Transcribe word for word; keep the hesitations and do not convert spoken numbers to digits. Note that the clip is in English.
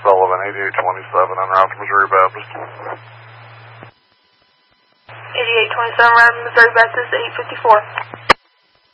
Sullivan, eighty-eight twenty-seven, en route to Missouri Baptist. eighty-eight twenty-seven, route to Missouri Baptist, eight fifty-four.